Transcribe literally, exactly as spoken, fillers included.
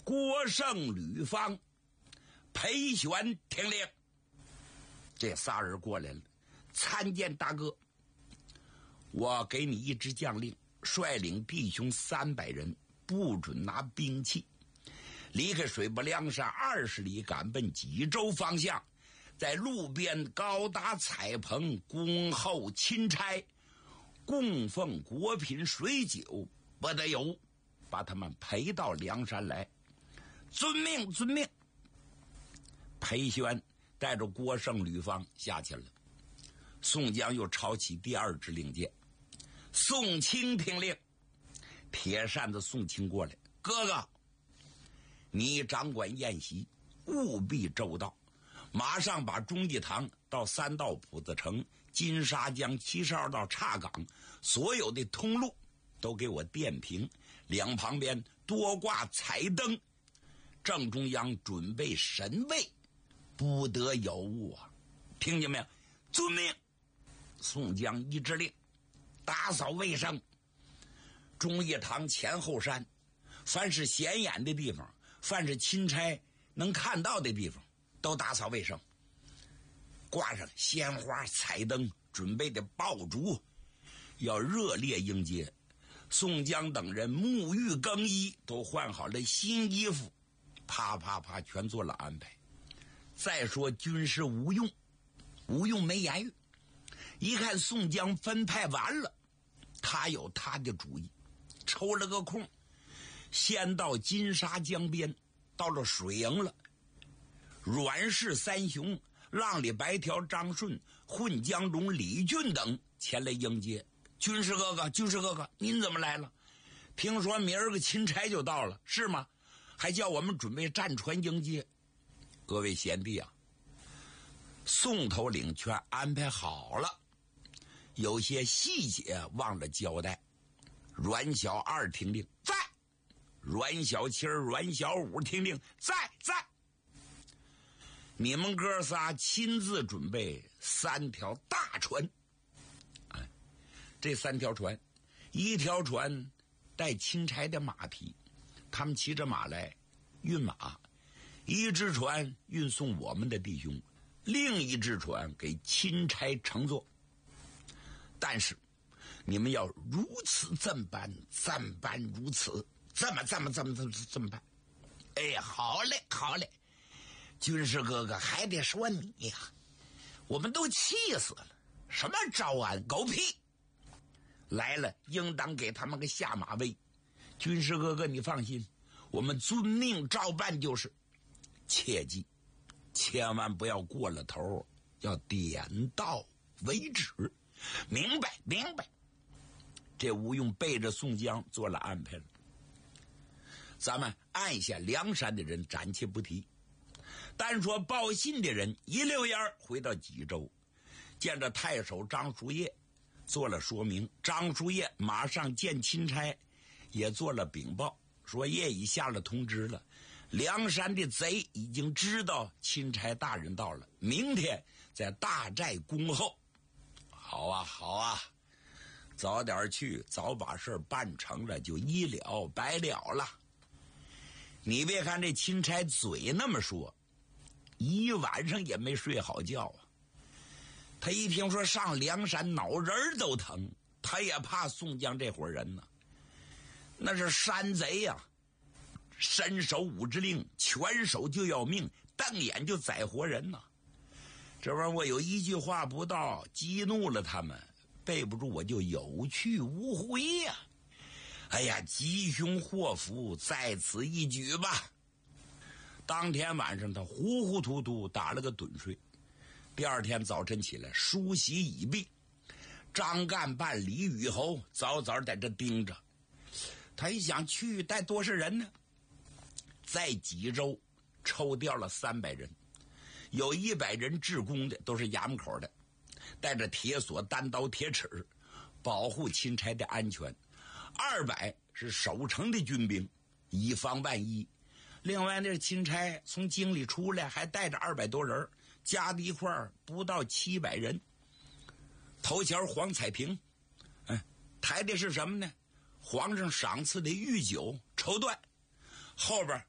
郭胜、吕方、裴玄听令。这仨人过来了，参见大哥，我给你一支将令，率领弟兄三百人，不准拿兵器，离开水泊梁山二十里，赶奔济州方向，在路边高搭彩棚，恭候钦差，供奉果品水酒，不得有，把他们陪到梁山来。遵命，遵命。裴宣带着郭胜、吕方下去了。宋江又抄起第二支令箭，宋清听令。铁扇子宋清过来，哥哥，你掌管宴席，务必周到，马上把忠义堂到三道铺子城、金沙江、七十二道岔岗所有的通路都给我电平，两旁边多挂彩灯，正中央准备神位，不得有误啊！听见没有？遵命。宋江一支令，打扫卫生，忠义堂前后山，凡是显眼的地方，凡是钦差能看到的地方，都打扫卫生，挂上鲜花彩灯，准备的爆竹，要热烈迎接。宋江等人沐浴更衣，都换好了新衣服，啪啪啪全做了安排。再说军师吴用，吴用没言语，一看宋江分派完了，他有他的主意，抽了个空，先到金沙江边，到了水营了。阮氏三雄浪里白条张顺、混江龙李俊等前来迎接。军师哥哥，军师哥哥，您怎么来了？听说明儿个钦差就到了，是吗？还叫我们准备战船迎接。各位贤弟啊，宋头领全安排好了，有些细节忘了交代。阮小二听令在，阮小七儿、阮小五听令在在。你们哥仨亲自准备三条大船，哎，这三条船，一条船带钦差的马匹，他们骑着马来运马；一只船运送我们的弟兄，另一只船给钦差乘坐。但是你们要如此这般，这般如此，这么这么这么这么这么办。哎，好嘞好嘞，军师哥哥还得说你呀，我们都气死了，什么招安，狗屁！来了应当给他们个下马威。军师哥哥你放心，我们遵命照办就是。切记千万不要过了头，要点到为止。明白明白。这吴用背着宋江做了安排了。咱们按下梁山的人暂且不提，单说报信的人一溜烟回到济州，见着太守张叔夜做了说明。张叔夜马上见钦差，也做了禀报，说夜已下了通知了，梁山的贼已经知道钦差大人到了，明天在大寨恭候。好啊好啊，早点去，早把事办成了，就一了百了了。你别看这钦差嘴那么说，一晚上也没睡好觉啊。他一听说上梁山，脑仁都疼，他也怕宋江这伙人呢，那是山贼呀、啊，伸手五指令，拳手就要命，瞪眼就宰活人呢。这玩意儿我有一句话不到，激怒了他们，背不住我就有去无回呀、啊。哎呀，吉凶祸福在此一举吧。当天晚上他糊糊涂涂打了个盹睡，第二天早晨起来梳洗已毕，张干办李雨侯早早在这盯着。他一想去带多少人呢？在济州抽调了三百人，有一百人制弓的，都是衙门口的，带着铁锁、单刀、铁尺，保护钦差的安全。二百是守城的军兵，以防万一。另外那钦差从京里出来，还带着二百多人，加在一块儿不到七百人。头前黄彩屏，哎，抬的是什么呢？皇上赏赐的御酒绸缎。后边